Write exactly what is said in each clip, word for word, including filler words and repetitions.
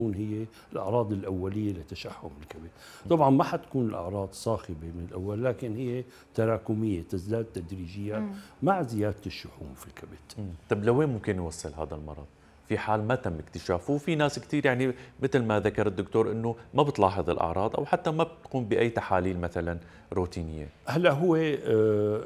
هي الأعراض الأولية لتشحم الكبد. طبعا ما حتكون الأعراض صاخبة من الأول، لكن هي تراكمية تزداد تدريجيا مع زيادة الشحوم في الكبد. طب لوين ممكن يوصل هذا المرض؟ في حال ما تم اكتشافه، وفي ناس كثير يعني مثل ما ذكر الدكتور انه ما بتلاحظ الاعراض او حتى ما بتقوم باي تحاليل مثلا روتينيه. هلا هو آه،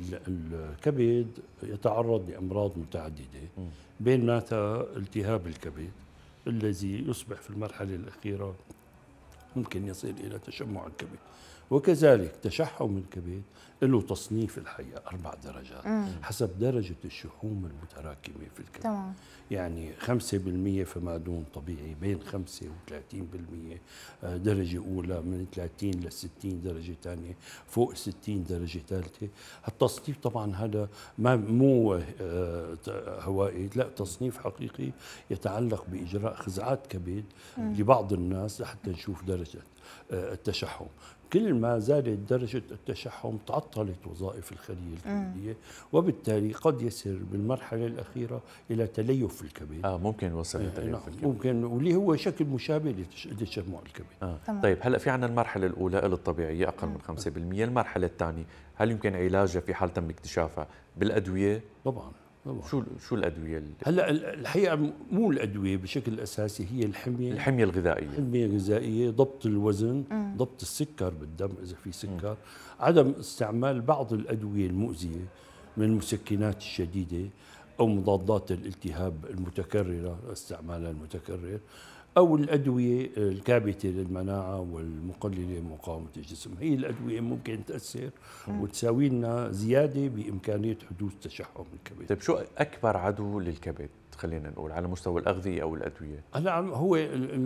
الكبد يتعرض لأمراض متعددة، بيناتها التهاب الكبد الذي يصبح في المرحلة الأخيرة ممكن يصل إلى تشمع الكبد، وكذلك تشحم الكبد له تصنيف الحقيقة أربع درجات مم. حسب درجة الشحوم المتراكمة في الكبد. تمام. يعني خمسة بالمئة فما دون طبيعي، بين خمسة وثلاثين بالمئة درجة أولى، من ثلاثين لستين درجة ثانية، فوق ستين درجة ثالثة. التصنيف طبعا هذا ما مو هوائي، لا، تصنيف حقيقي يتعلق بإجراء خزعات كبد مم. لبعض الناس حتى نشوف درجة التشحم. كل ما زادت درجة التشحم تعطلت وظائف الخلية الكبدية، وبالتالي قد يصل بالمرحلة الأخيرة إلى تليف الكبد. آه ممكن يوصل إلى تليف نعم الكبد. ممكن، واللي هو شكل مشابه لتشمع الكبد. آه. طيب هلا في عندنا المرحلة الأولى الطبيعية أقل من خمسة بالمئة، المرحلة الثانية هل يمكن علاجها في حال تم اكتشافها بالأدوية؟ طبعا. طبعا. شو شو الأدوية اللي هلا الحقيقة مو الأدوية بشكل أساسي، هي الحمية الحمية الغذائية الحمية الغذائية، ضبط الوزن، مم. ضبط السكر بالدم إذا في سكر، مم. عدم استعمال بعض الأدوية المؤذية من المسكنات الشديدة أو مضادات الالتهاب المتكررة استعمالها المتكرر، أو الأدوية الكابتة للمناعة والمقللة مقاومة الجسم. هي الأدوية ممكن تأثر وتساوي لنا زيادة بإمكانية حدوث تشحم الكبد. طيب شو أكبر عدو للكبد خلينا نقول على مستوى الأغذية أو الأدوية؟ هلا هو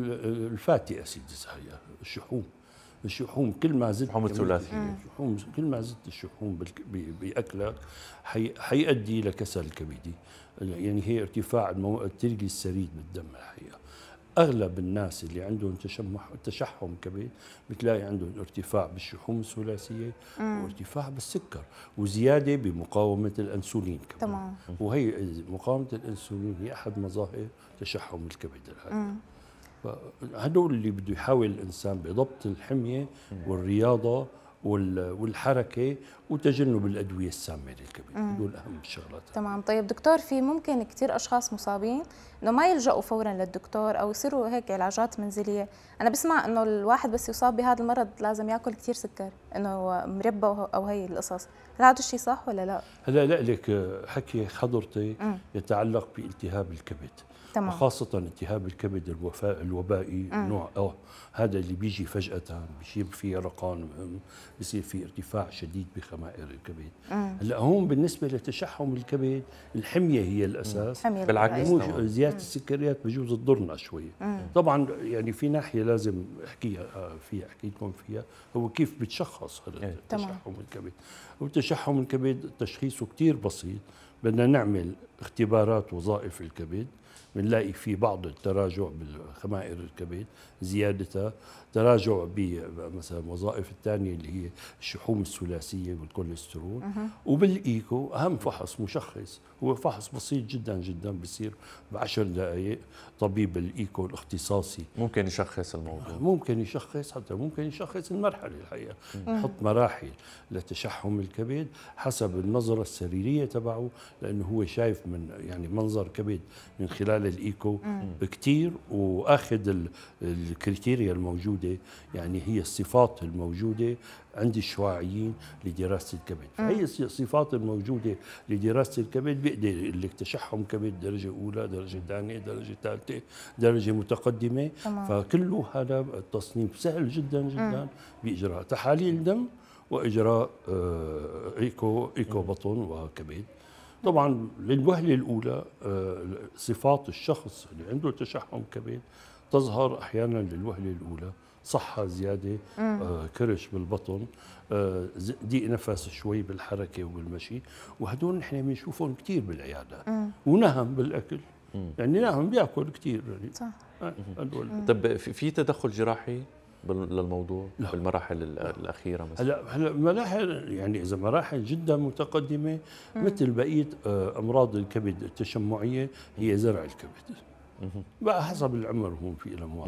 الفاتي أسيدز، هي الشحوم. الشحوم كل ما زدت الشحوم الثلاثية، الشحوم كل ما زدت الشحوم بأكلك حي حيؤدي لكسل الكبدي. يعني هي ارتفاع التريغليسيريد بالدم. الحقيقة اغلب الناس اللي عندهم تشمح تشحم كبد بتلاقي عندهم ارتفاع بالشحوم الثلاثيه وارتفاع بالسكر وزياده بمقاومه الانسولين كمان. تمام. وهي مقاومه الانسولين هي احد مظاهر تشحم الكبد الحقيقه. فهدول اللي بده يحاول الانسان بضبط الحميه والرياضه والحركه وتجنب الادويه السامه للكبد، هدول اهم الشغلات. تمام. طيب دكتور، في ممكن كثير اشخاص مصابين انه ما يلجأوا فورا للدكتور او يصيروا هيك علاجات منزليه. انا بسمع انه الواحد بس يصاب بهذا المرض لازم ياكل كثير سكر، انه مربى او هي القصص، هل هذا الشيء صح ولا لا؟ هلا لا، لك حكي حضرتك يتعلق بالتهاب الكبد. تمام. وخاصة التهاب الكبد الوفاء الوبائي مم. نوع أو هذا اللي بيجي فجأة، بيصير فيه رقان، بيصير فيه ارتفاع شديد بخمائر الكبد. هلا هون بالنسبة لتشحم الكبد الحمية هي الأساس، بالعكس زيادة السكريات بجوز تضرنا شوي. مم. طبعا يعني في ناحية لازم أحكيها فيها أحكي لكم فيها، هو كيف بتشخص هذا تشحم الكبد. وتشحم الكبد تشخيصه كتير بسيط، بدنا نعمل اختبارات وظائف الكبد، بنلاقي في بعض التراجع بالخمائر الكبد زيادتها، تراجع بمثلا وظائف الثانيه اللي هي الشحوم الثلاثيه والكوليسترول. وبالايكو اهم فحص مشخص هو فحص بسيط جدا جدا، بصير بعشر دقائق طبيب الايكو الاختصاصي ممكن يشخص الموضوع، ممكن يشخص، حتى ممكن يشخص المرحله الحقيقه، يحط مراحل لتشحم الكبد حسب النظره السريريه تبعه، لانه هو شايف من يعني منظر كبد من خلال الايكو كثير، واخذ الكريتيريا الموجوده، يعني هي الصفات الموجوده عند الشعاعيين لدراسه الكبد. فهي الصفات الموجوده لدراسه الكبد بيقدر يقول لك تشحم كبد درجه اولى، درجه ثانيه، درجه ثالثه، درجه متقدمه. طبعا. فكله هذا التصنيف سهل جدا جدا باجراء تحاليل دم واجراء ايكو ايكو بطن وكبد. طبعا للوهله الاولى صفات الشخص اللي عنده تشحم كبد تظهر احيانا للوهله الاولى، صحة زيادة، آه كرش بالبطن، آه ضيق نفس شوي بالحركة وبالمشي، وهدول نحن بنشوفهم كثير بالعيادات. ونهم بالأكل، مم. يعني نهم بياكل كثير يعني. صح. آه طب في تدخل جراحي للموضوع لا. بالمراحل الأخيرة مثلا؟ هلا هلا مراحل، يعني إذا مراحل جدا متقدمة مم. مثل بقية أمراض الكبد التشمعية هي زرع الكبد. بقى حسب العمر هون في له